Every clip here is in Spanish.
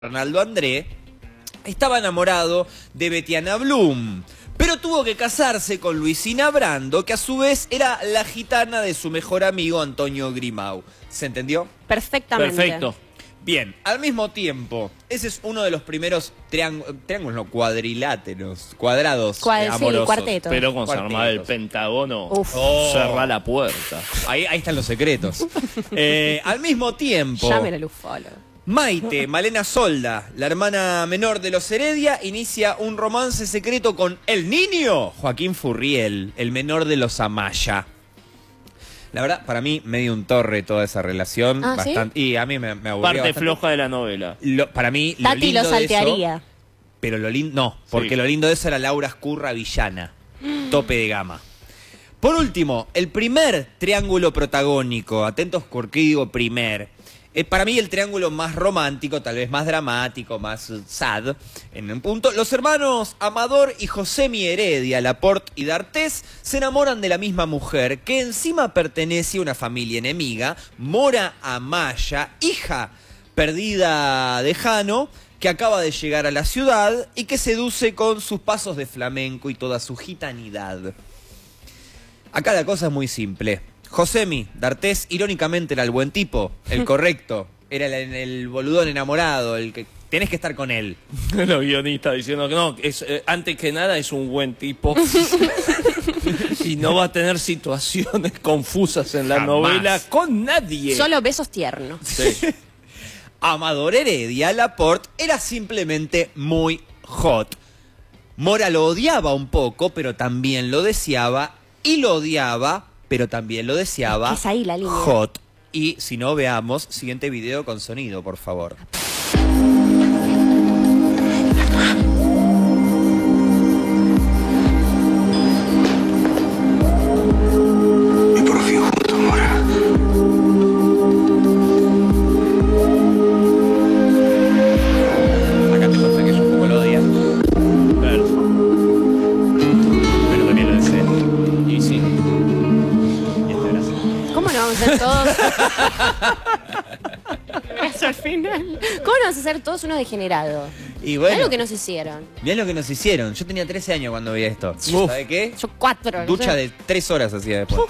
Arnaldo André, estaba enamorado de Betiana Blum, pero tuvo que casarse con Luisina Brando, que a su vez era la gitana de su mejor amigo Antonio Grimau. ¿Se entendió? Perfectamente. Perfecto. Bien, al mismo tiempo, ese es uno de los primeros triángulos, no, cuadriláteros, cuadrados Sí, amorosos. cuarteto. Pero con se armaba el Cuartetos. Pentágono, Uf. cerrá la puerta. Ahí están los secretos. Al mismo tiempo, Llámelo al ufólogo. Maite, Malena Solda, la hermana menor de los Heredia, inicia un romance secreto con el niño Joaquín Furriel, el menor de los Amaya. La verdad, para mí, medio un torre toda esa relación. ¿Ah, bastante, y a mí me aburrió Parte bastante. floja de la novela. Para mí, lo Tati lindo lo de eso... saltearía. Pero lo lindo... No, porque Sí. lo lindo de eso era Laura Escurra villana. Tope de gama. Por último, el primer triángulo protagónico. Atentos porque digo primer. Para mí el triángulo más romántico, tal vez más dramático, más sad, en un punto. Los hermanos Amador y Josemi Heredia, Laporte y D'Artés, se enamoran de la misma mujer, que encima pertenece a una familia enemiga, Mora Amaya, hija perdida de Jano, que acaba de llegar a la ciudad y que seduce con sus pasos de flamenco y toda su gitanidad. Acá la cosa es muy simple. Josemi D'Artés, irónicamente, era el buen tipo, el correcto. Era el boludón enamorado, el que tenés que estar con él. Los guionistas diciendo que no, es, antes que nada es un buen tipo. Y no va a tener situaciones confusas en la Jamás. novela con nadie. Solo besos tiernos. Sí. Amador Heredia, Laporte, era simplemente muy hot. Mora lo odiaba un poco, pero también lo deseaba, y lo odiaba, pero también lo deseaba. Es que es ahí la línea. Hot. Y si no, veamos siguiente video con sonido, por favor. Y por fin juntos, Mora. Acá te muestra que ella un poco lo odia, Claro. pero también lo desea. Y sí. Y esta gracia. ¿Cómo no vamos a ser todos? Eso al final. ¿Cómo no vamos a ser todos unos degenerados? Y bueno, Mirá lo que nos hicieron. mirá lo que nos hicieron. Yo tenía 13 años cuando veía esto. Uf. ¿Sabe qué? Yo 4. no Ducha sé. de 3 horas hacía después.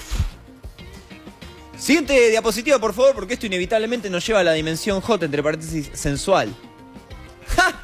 Siguiente diapositiva, por favor, porque esto inevitablemente nos lleva a la dimensión hot, entre paréntesis, sensual. ¡Ja!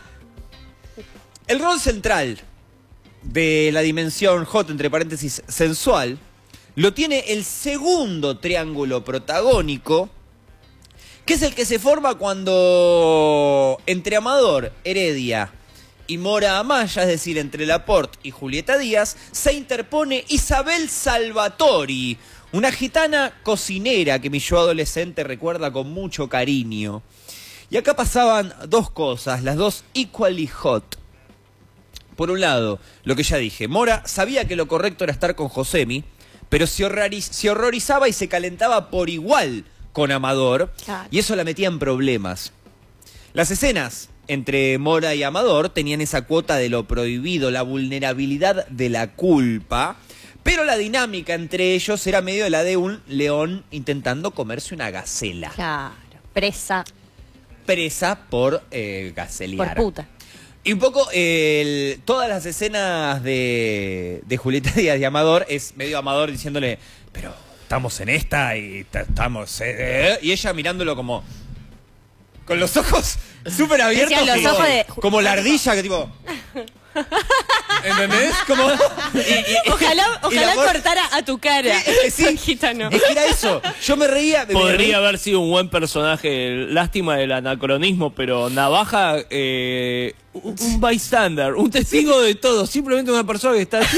El rol central de la dimensión hot, entre paréntesis, sensual, lo tiene el segundo triángulo protagónico, que es el que se forma cuando entre Amador, Heredia y Mora Amaya, es decir, entre Laporte y Julieta Díaz, se interpone Isabel Salvatori, una gitana cocinera que mi yo adolescente recuerda con mucho cariño. Y acá pasaban dos cosas, las dos equally hot. Por un lado, lo que ya dije, Mora sabía que lo correcto era estar con Josemi, pero se horrorizaba y se calentaba por igual con Amador, Claro. y eso la metía en problemas. Las escenas entre Mora y Amador tenían esa cuota de lo prohibido, la vulnerabilidad de la culpa, pero la dinámica entre ellos era medio la de un león intentando comerse una gacela. Claro. Presa Presa por por gacelear. puta. Y un poco todas las escenas de Julieta Díaz y Amador es medio Amador diciéndole, pero estamos en esta y estamos... y ella mirándolo como... Con los ojos súper abiertos. Decían los tipo, ojos de- como la ardilla que tipo... ¿Entendés? Como... Ojalá y la mor- cortara a tu cara. Sí, Gitano. es que era eso. Yo me reía... me reía. Podría haber sido un buen personaje. Lástima del anacronismo, pero Navaja, un bystander, un testigo de todo. Simplemente una persona que está...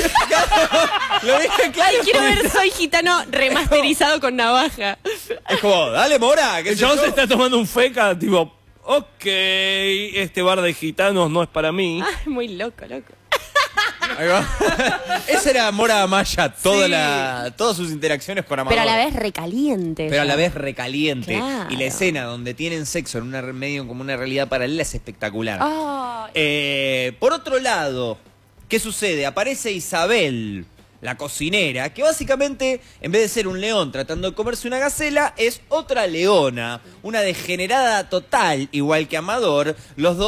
Lo dije claro. Ay, quiero ver Soy Gitano remasterizado con navaja. Es como, dale, Mora. ¿qué El sé chabón yo? se está tomando un feca, tipo, ok, este bar de gitanos no es para mí. Ay, muy loco, loco. Ahí va. Esa era Mora Amaya, Sí. todas sus interacciones con Amador. Pero a la vez recaliente. Pero a la ya. vez recaliente. Claro. Y la escena donde tienen sexo en una medio como una realidad paralela es espectacular. Ay. Por otro lado, ¿qué sucede? Aparece Isabel la cocinera, que básicamente, en vez de ser un león tratando de comerse una gacela, es otra leona, una degenerada total, igual que Amador. Los dos